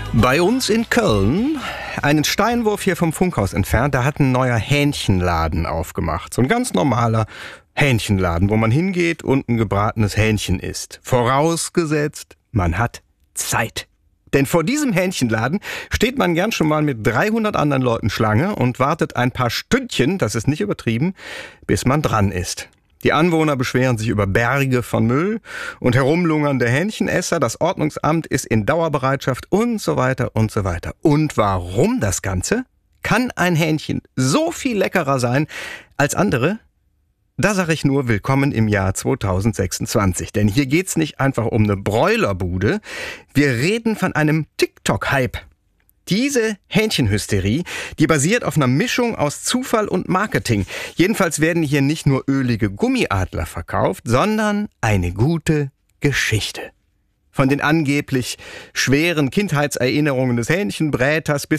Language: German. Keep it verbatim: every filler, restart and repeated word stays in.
Bei uns in Köln, einen Steinwurf hier vom Funkhaus entfernt, da hat ein neuer Hähnchenladen aufgemacht. So ein ganz normaler Hähnchenladen, wo man hingeht und ein gebratenes Hähnchen isst. Vorausgesetzt, man hat Zeit. Denn vor diesem Hähnchenladen steht man gern schon mal mit dreihundert anderen Leuten Schlange und wartet ein paar Stündchen, das ist nicht übertrieben, bis man dran ist. Die Anwohner beschweren sich über Berge von Müll und herumlungernde Hähnchenesser. Das Ordnungsamt ist in Dauerbereitschaft und so weiter und so weiter. Und warum das Ganze? Kann ein Hähnchen so viel leckerer sein als andere? Da sage ich nur, willkommen im Jahr zweitausendsechsundzwanzig. Denn hier geht's nicht einfach um eine Bräulerbude. Wir reden von einem TikTok-Hype. Diese Hähnchenhysterie, die basiert auf einer Mischung aus Zufall und Marketing. Jedenfalls werden hier nicht nur ölige Gummiadler verkauft, sondern eine gute Geschichte. Von den angeblich schweren Kindheitserinnerungen des Hähnchenbräters bis